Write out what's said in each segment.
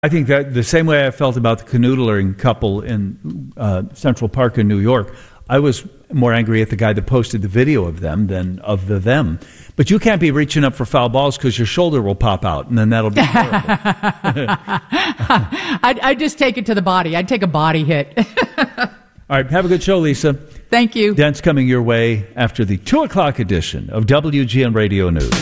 I think that the same way I felt about the canoodling couple in Central Park in New York, I was more angry at the guy that posted the video of them than of them. But you can't be reaching up for foul balls because your shoulder will pop out, and then that'll be horrible. I'd just take it to the body. I'd take a body hit. All right, have a good show, Lisa. Thank you. Dent's coming your way after the 2 o'clock edition of WGN Radio News.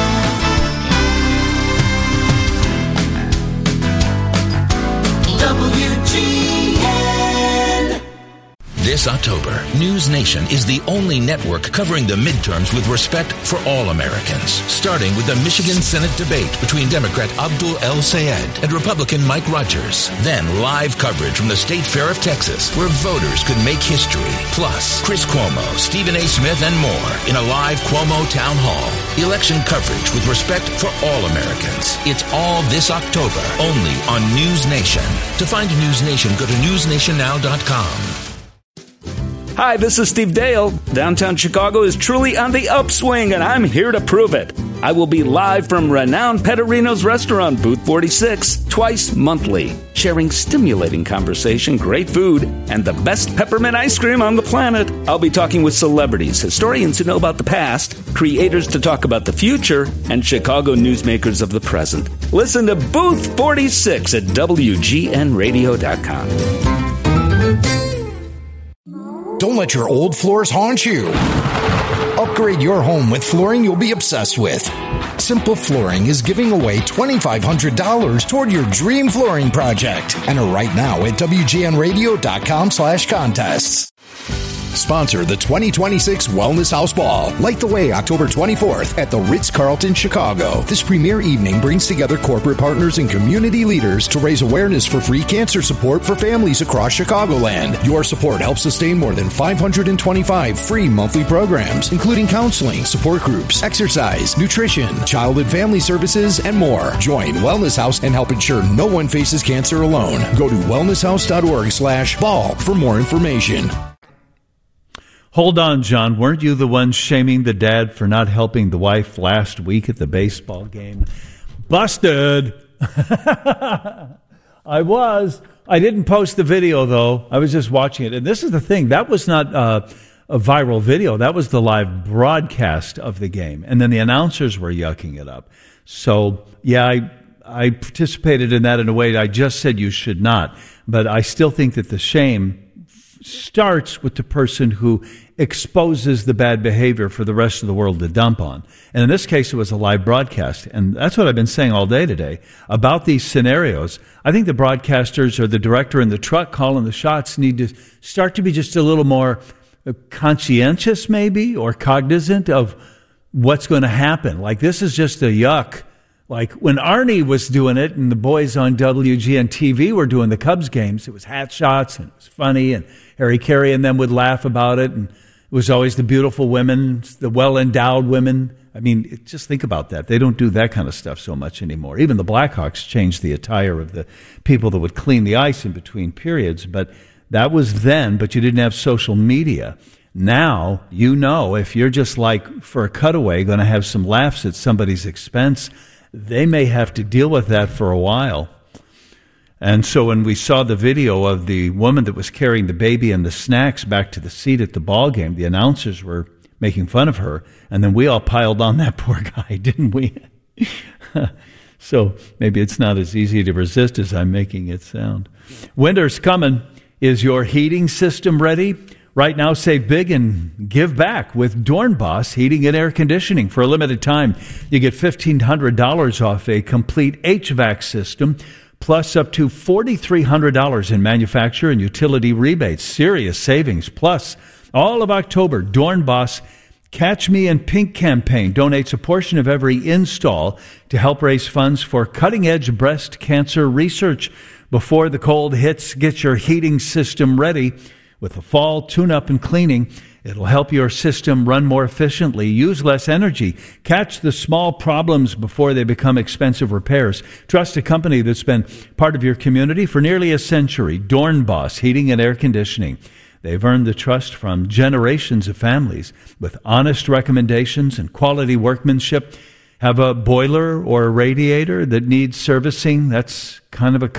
This October, News Nation is the only network covering the midterms with respect for all Americans, starting with the Michigan Senate debate between Democrat Abdul El-Sayed and Republican Mike Rogers. Then live coverage from the State Fair of Texas, where voters could make history. Plus, Chris Cuomo, Stephen A. Smith, and more in a live Cuomo Town Hall. Election coverage with respect for all Americans. It's all this October, only on News Nation. To find News Nation, go to newsnationnow.com. Hi, this is Steve Dale. Downtown Chicago is truly on the upswing, and I'm here to prove it. I will be live from renowned Petterino's restaurant, Booth 46, twice monthly, sharing stimulating conversation, great food, and the best peppermint ice cream on the planet. I'll be talking with celebrities, historians who know about the past, creators to talk about the future, and Chicago newsmakers of the present. Listen to Booth 46 at WGNradio.com. Don't let your old floors haunt you. Upgrade your home with flooring you'll be obsessed with. Simple Flooring is giving away $2,500 toward your dream flooring project. Enter right now at WGNradio.com/contests. Sponsor the 2026 Wellness House Ball. Light the way October 24th at the Ritz-Carlton, Chicago. This premier evening brings together corporate partners and community leaders to raise awareness for free cancer support for families across Chicagoland. Your support helps sustain more than 525 free monthly programs, including counseling, support groups, exercise, nutrition, child and family services, and more. Join Wellness House and help ensure no one faces cancer alone. Go to wellnesshouse.org/ball for more information. Hold on, John. Weren't you the one shaming the dad for not helping the wife last week at the baseball game? Busted. I was. I didn't post the video, though. I was just watching it. And this is the thing. That was not a viral video. That was the live broadcast of the game. And then the announcers were yucking it up. So, yeah, I participated in that in a way I just said you should not. But I still think that the shame starts with the person who exposes the bad behavior for the rest of the world to dump on. And in this case, it was a live broadcast. And that's what I've been saying all day today about these scenarios. I think the broadcasters or the director in the truck calling the shots need to start to be just a little more conscientious, maybe, or cognizant of what's going to happen. Like, this is just a yuck. Like, when Arnie was doing it and the boys on WGN TV were doing the Cubs games, it was hat shots and it was funny, and Harry Carey and them would laugh about it, and it was always the beautiful women, the well-endowed women. I mean, just think about that. They don't do that kind of stuff so much anymore. Even the Blackhawks changed the attire of the people that would clean the ice in between periods, but that was then, but you didn't have social media. Now, you know, if you're just like, for a cutaway, going to have some laughs at somebody's expense, they may have to deal with that for a while. And so when we saw the video of the woman that was carrying the baby and the snacks back to the seat at the ball game, the announcers were making fun of her, and then we all piled on that poor guy, didn't we? So maybe it's not as easy to resist as I'm making it sound. Winter's coming. Is your heating system ready? Right now, save big and give back with Dornbos Heating and Air Conditioning. For a limited time, you get $1,500 off a complete HVAC system, plus up to $4,300 in manufacturer and utility rebates. Serious savings. Plus, all of October, Dornbos Catch Me in Pink campaign donates a portion of every install to help raise funds for cutting-edge breast cancer research. Before the cold hits, get your heating system ready. With the fall tune-up and cleaning, it'll help your system run more efficiently, use less energy, catch the small problems before they become expensive repairs. Trust a company that's been part of your community for nearly a century, Dornbos Heating and Air Conditioning. They've earned the trust from generations of families with honest recommendations and quality workmanship. Have a boiler or a radiator that needs servicing? That's kind of a